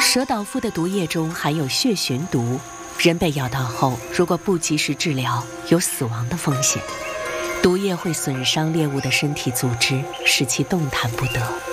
蛇岛夫的毒液中含有血循毒，人被咬到后，如果不及时治疗，有死亡的风险。毒液会损伤猎物的身体组织，使其动弹不得。